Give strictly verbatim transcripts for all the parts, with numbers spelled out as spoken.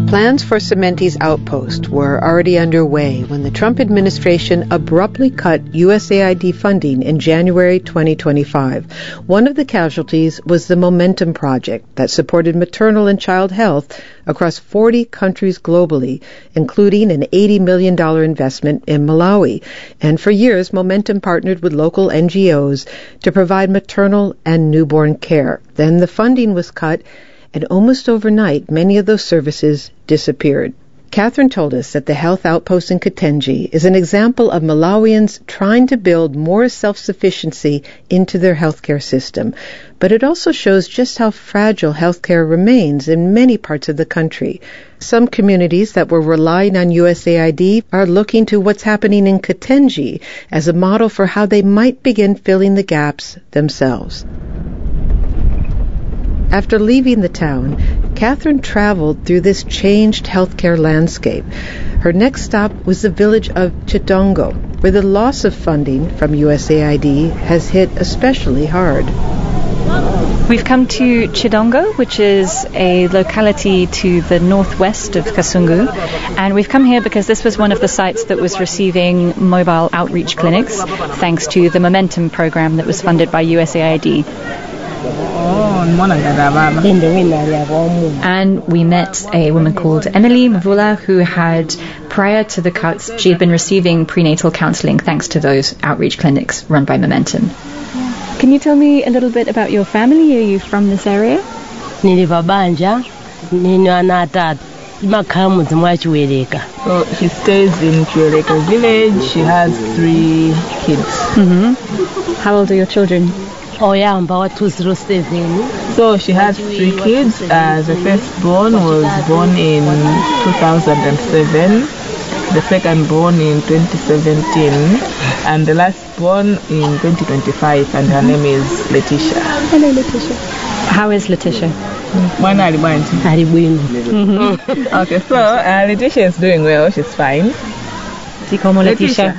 Plans for Cementi's outpost were already underway when the Trump administration abruptly cut U S A I D funding in January twenty twenty-five. One of the casualties was the Momentum Project that supported maternal and child health across forty countries globally, including an eighty million dollars investment in Malawi. And for years, Momentum partnered with local N G Os to provide maternal and newborn care. Then the funding was cut, and almost overnight, many of those services disappeared. Catherine told us that the health outpost in Katenji is an example of Malawians trying to build more self-sufficiency into their healthcare system. But it also shows just how fragile healthcare remains in many parts of the country. Some communities that were relying on U S A I D are looking to what's happening in Katenji as a model for how they might begin filling the gaps themselves. After leaving the town, Catherine traveled through this changed healthcare landscape. Her next stop was the village of Chidongo, where the loss of funding from U S A I D has hit especially hard. We've come to Chidongo, which is a locality to the northwest of Kasungu, and we've come here because this was one of the sites that was receiving mobile outreach clinics, thanks to the Momentum program that was funded by U S A I D. And we met a woman called Emily Mvula who had, prior to the cuts, she had been receiving prenatal counselling thanks to those outreach clinics run by Momentum. Can you tell me a little bit about your family? Are you from this area? So she stays in Chiweleka village. She has three kids. Mm-hmm. How old are your children? Oh yeah, I'm about two zero seven. So she has three kids. Uh, the firstborn was born in two thousand seven, the second born in twenty seventeen, and the last born in twenty twenty-five, and her name is Letitia. Hello, Letitia. How is Letitia? Mm-hmm. Okay, so uh, Letitia is doing well. She's fine. Si como Letitia.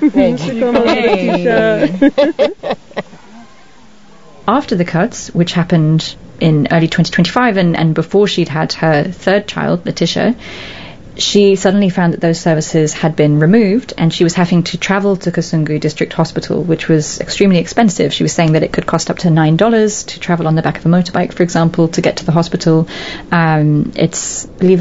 Letitia. After the cuts, which happened in early twenty twenty-five, and, and before she'd had her third child, Letitia, she suddenly found that those services had been removed, and she was having to travel to Kasungu District Hospital, which was extremely expensive. She was saying that it could cost up to nine dollars to travel on the back of a motorbike, for example, to get to the hospital. Um, it's